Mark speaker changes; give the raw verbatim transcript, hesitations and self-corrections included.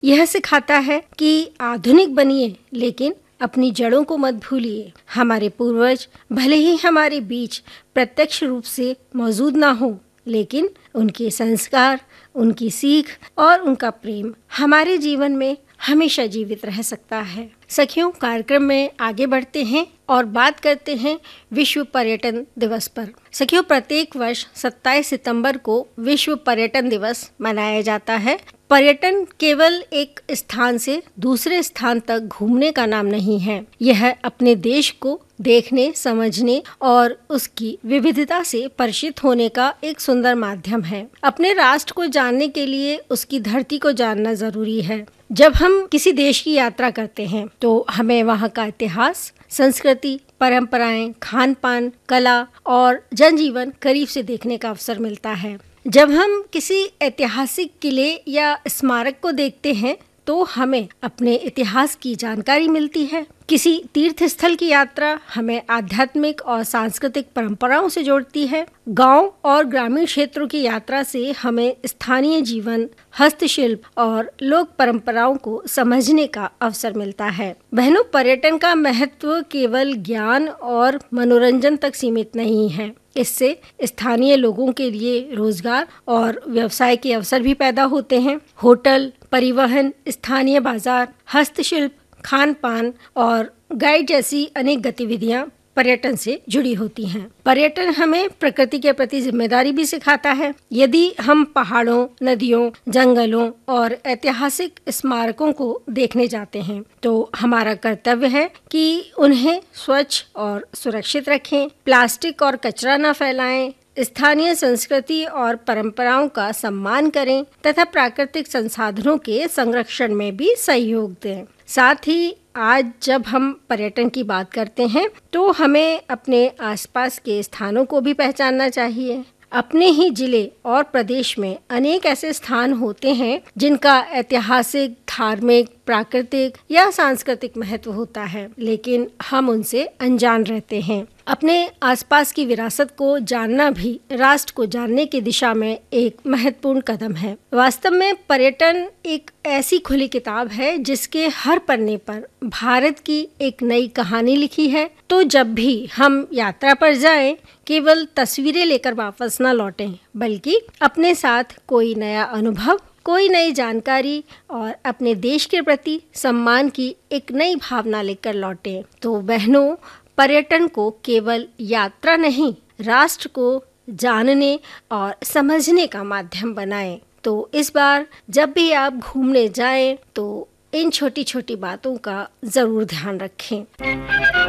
Speaker 1: यह सिखाता है कि आधुनिक बनिए लेकिन अपनी जड़ों को मत भूलिए। हमारे पूर्वज भले ही हमारे बीच प्रत्यक्ष रूप से मौजूद ना हो, लेकिन उनके संस्कार, उनकी सीख और उनका प्रेम हमारे जीवन में हमेशा जीवित रह सकता है। सखियों, कार्यक्रम में आगे बढ़ते हैं और बात करते हैं विश्व पर्यटन दिवस पर। सखियों, प्रत्येक वर्ष सत्ताईस सितंबर को विश्व पर्यटन दिवस मनाया जाता है। पर्यटन केवल एक स्थान से दूसरे स्थान तक घूमने का नाम नहीं है। यह अपने देश को देखने, समझने और उसकी विविधता से परिचित होने का एक सुंदर माध्यम है। अपने राष्ट्र को जानने के लिए उसकी धरती को जानना जरूरी है। जब हम किसी देश की यात्रा करते हैं तो हमें वहाँ का इतिहास, संस्कृति, परंपराएं, खान पान, कला और जनजीवन करीब से देखने का अवसर मिलता है। जब हम किसी ऐतिहासिक किले या स्मारक को देखते हैं तो हमें अपने इतिहास की जानकारी मिलती है। किसी तीर्थ स्थल की यात्रा हमें आध्यात्मिक और सांस्कृतिक परंपराओं से जोड़ती है। गांव और ग्रामीण क्षेत्रों की यात्रा से हमें स्थानीय जीवन, हस्तशिल्प और लोक परंपराओं को समझने का अवसर मिलता है। बहनों, पर्यटन का महत्व केवल ज्ञान और मनोरंजन तक सीमित नहीं है। इससे स्थानीय लोगों के लिए रोजगार और व्यवसाय के अवसर भी पैदा होते हैं। होटल, परिवहन, स्थानीय बाजार, हस्तशिल्प, खान पान और गाइड जैसी अनेक गतिविधियां पर्यटन से जुड़ी होती हैं। पर्यटन हमें प्रकृति के प्रति जिम्मेदारी भी सिखाता है। यदि हम पहाड़ों, नदियों, जंगलों और ऐतिहासिक स्मारकों को देखने जाते हैं तो हमारा कर्तव्य है कि उन्हें स्वच्छ और सुरक्षित रखें, प्लास्टिक और कचरा न फैलाएं, स्थानीय संस्कृति और परंपराओं का सम्मान करें तथा प्राकृतिक संसाधनों के संरक्षण में भी सहयोग दें। साथ ही आज जब हम पर्यटन की बात करते हैं तो हमें अपने आसपास के स्थानों को भी पहचानना चाहिए। अपने ही जिले और प्रदेश में अनेक ऐसे स्थान होते हैं जिनका ऐतिहासिक, धार्मिक, प्राकृतिक या सांस्कृतिक महत्व होता है, लेकिन हम उनसे अनजान रहते हैं। अपने आसपास की विरासत को जानना भी राष्ट्र को जानने की दिशा में एक महत्वपूर्ण कदम है। वास्तव में पर्यटन एक ऐसी खुली किताब है जिसके हर पन्ने पर भारत की एक नई कहानी लिखी है। तो जब भी हम यात्रा पर जाएं, केवल तस्वीरें लेकर वापस न लौटें, बल्कि अपने साथ कोई नया अनुभव, कोई नई जानकारी और अपने देश के प्रति सम्मान की एक नई भावना लेकर लौटें। तो बहनों, पर्यटन को केवल यात्रा नहीं, राष्ट्र को जानने और समझने का माध्यम बनाएं। तो इस बार जब भी आप घूमने जाएं तो इन छोटी छोटी बातों का जरूर ध्यान रखें।